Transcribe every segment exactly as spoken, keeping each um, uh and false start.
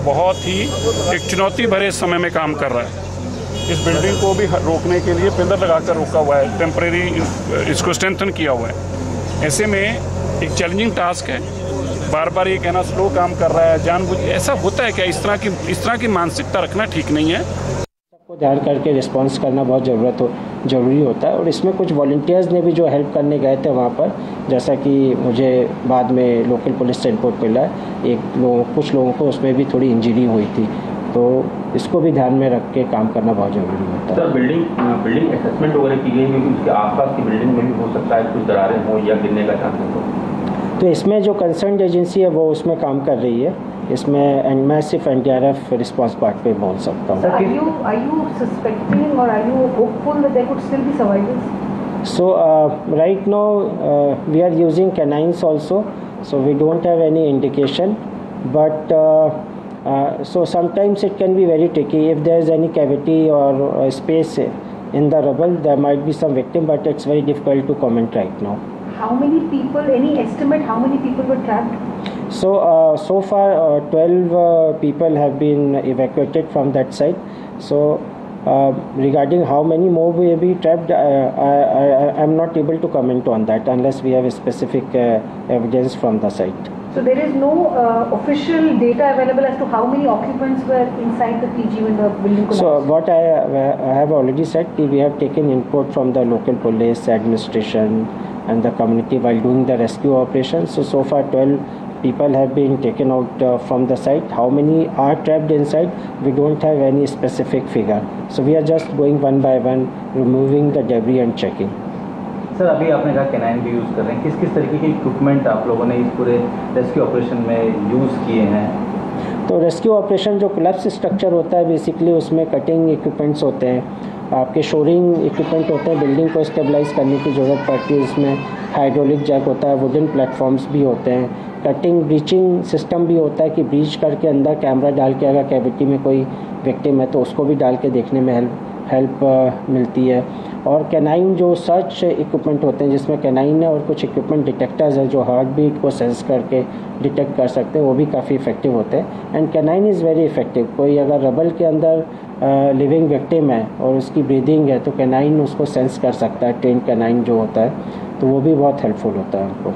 बहुत ही एक चुनौती भरे समय में काम कर रहा है। इस बिल्डिंग को भी रोकने के लिए पिलर लगाकर रोका हुआ है, टेम्परेरी इसको स्ट्रेंथन किया हुआ है। ऐसे में एक चैलेंजिंग टास्क है, बार बार ये कहना स्लो काम कर रहा है, जानबूझ ऐसा होता है क्या? इस तरह की इस तरह की मानसिकता रखना ठीक नहीं है। सबको ध्यान करके रिस्पॉन्स करना बहुत ज़रूरत हो ज़रूरी होता है। और इसमें कुछ वॉलंटियर्स ने भी जो हेल्प करने गए थे वहाँ पर, जैसा कि मुझे बाद में लोकल पुलिस से रिपोर्ट मिला, एक लोग कुछ लोगों को उसमें भी थोड़ी इंजरी हुई थी, तो इसको भी ध्यान में रख के काम करना बहुत ज़रूरी होता है। सर, बिल्डिंग बिल्डिंग असेसमेंट वगैरह की गई क्योंकि उसके आसपास की बिल्डिंग में भी हो सकता है कुछ दरारें हों या गिरने का चांसेस हो, तो इसमें जो कंसर्न एजेंसी है वो उसमें काम कर रही है। इसमें एंड मैं सिर्फ N D R F response part पे बोल सकता हूँ। Are you are you suspecting or are you hopeful that there could still be survivors? So uh, right now uh, we are using canines also, so we don't have any indication, but uh, uh, so sometimes it can be very tricky if there is any cavity or uh, space in the rubble. There might be some victim, but it's very difficult to comment right now. How many people, any estimate how many people were trapped? So uh, so far uh, twelve uh, people have been evacuated from that site. So uh, regarding how many more will be trapped, uh, I, I, I'm not able to comment on that unless we have a specific uh, evidence from the site. So there is no uh, official data available as to how many occupants were inside the P G when the building collapsed? So what I, I have already said, we have taken input from the local police, administration and the community while doing the rescue operation. So, so far twelve people have been taken out uh, from the site. How many are trapped inside? We don't have any specific figure. So we are just going one by one, removing the debris and checking. Sir, अभी आपने कहा canine भी use कर रहे हैं, किस किस तरीके के इक्विपमेंट आप लोगों ने इस पूरे रेस्क्यू ऑपरेशन में यूज़ किए हैं? तो रेस्क्यू ऑपरेशन जो कोलैप्स स्ट्रक्चर होता है, बेसिकली उसमें कटिंग इक्विपमेंट्स होते हैं, आपके शोरिंग इक्विपमेंट होते हैं, बिल्डिंग को स्टेबलाइज करने की ज़रूरत पड़ती है, इसमें हाइड्रोलिक जैक होता है, वुडन प्लेटफॉर्म्स भी होते हैं, कटिंग ब्रीचिंग सिस्टम भी होता है कि ब्रीच करके अंदर कैमरा डाल के अगर कैविटी में कोई विक्टिम है तो उसको भी डाल के देखने में हेल्प हेल्प मिलती है। और कैनाइन जो सर्च इक्विपमेंट होते हैं जिसमें कैनाइन है और कुछ इक्विपमेंट डिटेक्टर्स है जो हार्ट बीट को सेंस करके डिटेक्ट कर सकते हैं, वो भी काफ़ी इफेक्टिव होते हैं। And canine is very effective. कोई अगर रबल के अंदर लिविंग विक्टिम है और उसकी ब्रीदिंग है तो कैनाइन उसको सेंस कर सकता है, ट्रेन कैनाइन जो होता है, तो वो भी बहुत हेल्पफुल होता है हमको।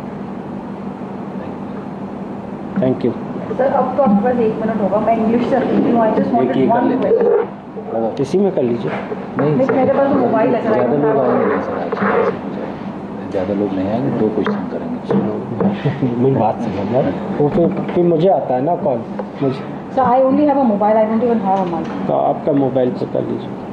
Thank you sir. अब तो आपके पास एक मिनट होगा, मैं इंग्लिश से I just wanted one question. इसी में कर लीजिए। नहीं, मेरे पास मोबाइल है, ज़्यादा लोग आएंगे सर, ज़्यादा लोग नहीं आएंगे, दो क्वेश्चन करेंगे। मेरी बात समझना, वो फिर फिर मुझे आता है ना कॉल मुझे। Sir I only have a mobile, I don't even have a mic. तो आपका मोबाइल से कर लीजिए।